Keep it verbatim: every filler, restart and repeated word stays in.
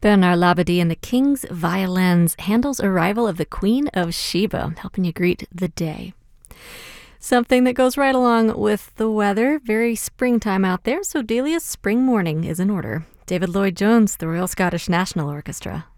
Bernard Labadie and the King's Violins, Handel's Arrival of the Queen of Sheba, helping you greet the day. Something that goes right along with the weather, very springtime out there, so Delia's Spring Morning is in order. David Lloyd-Jones, the Royal Scottish National Orchestra.